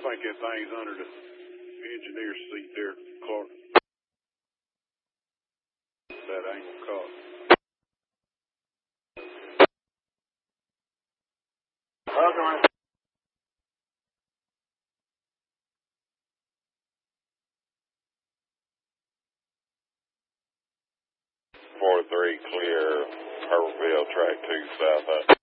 think that thing's under the engineer's seat there, Clark. That angle caught. Okay. 4-3 clear, Purville, track 2 south.